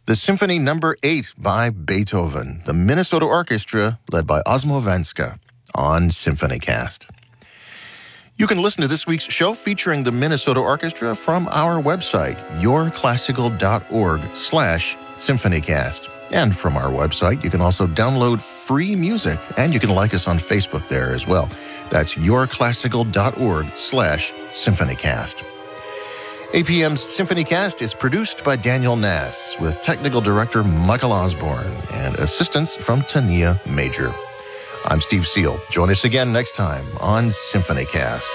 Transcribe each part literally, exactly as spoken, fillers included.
the Symphony Number eight by Beethoven, the Minnesota Orchestra, led by Osmo Venska, on SymphonyCast. You can listen to this week's show featuring the Minnesota Orchestra from our website, yourclassical.org slash SymphonyCast. And from our website, you can also download free music, and you can like us on Facebook there as well. That's yourclassical.org slash SymphonyCast. A P M's SymphonyCast is produced by Daniel Nass, with technical director Michael Osborne and assistance from Tania Major. I'm Steve Seal. Join us again next time on SymphonyCast.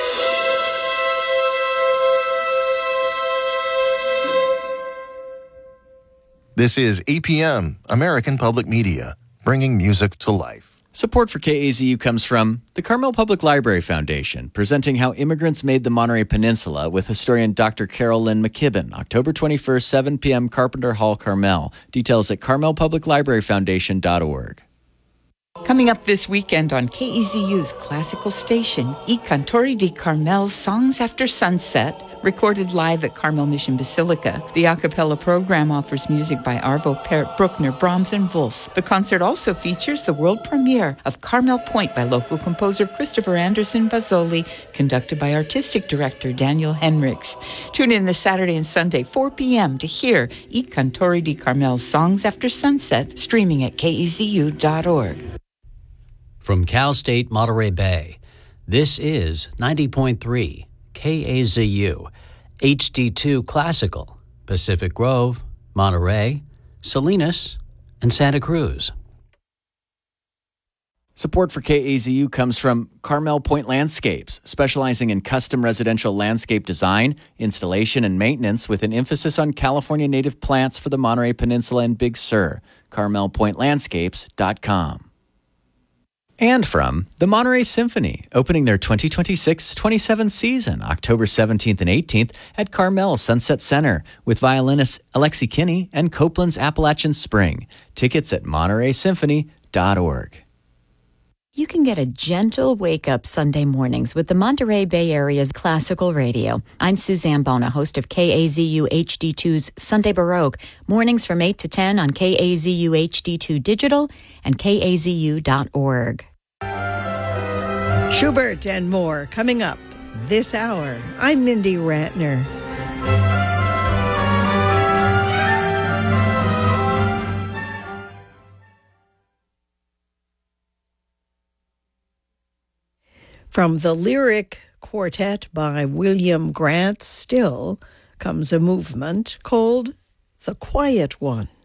This is A P M, American Public Media, bringing music to life. Support for K A Z U comes from the Carmel Public Library Foundation, presenting How Immigrants Made the Monterey Peninsula with historian Doctor Carol Lynn McKibben, October twenty-first, seven p.m., Carpenter Hall, Carmel. Details at carmel public library foundation dot org. Coming up this weekend on K E Z U's classical station, I Cantori di Carmel's Songs After Sunset, recorded live at Carmel Mission Basilica. The a cappella program offers music by Arvo Pärt, Bruckner, Brahms, and Wolf. The concert also features the world premiere of Carmel Point by local composer Christopher Anderson Bazzoli, conducted by artistic director Daniel Henriks. Tune in this Saturday and Sunday, four p.m. to hear I Cantori di Carmel's Songs After Sunset, streaming at K E Z U dot org. From Cal State Monterey Bay, this is ninety point three K A Z U, H D two Classical, Pacific Grove, Monterey, Salinas, and Santa Cruz. Support for K A Z U comes from Carmel Point Landscapes, specializing in custom residential landscape design, installation, and maintenance with an emphasis on California native plants for the Monterey Peninsula and Big Sur. carmel point landscapes dot com. And from the Monterey Symphony, opening their twenty twenty-six twenty-seventh season, October seventeenth and eighteenth at Carmel Sunset Center, with violinists Alexi Kinney and Copeland's Appalachian Spring. Tickets at monterey symphony dot org. You can get a gentle wake-up Sunday mornings with the Monterey Bay Area's classical radio. I'm Suzanne Bona, host of K A Z U H D two's Sunday Baroque, mornings from eight to ten on K A Z U H D two Digital and K A Z U dot org. Schubert and more coming up this hour. I'm Mindy Ratner. From the lyric quartet by William Grant Still comes a movement called The Quiet One.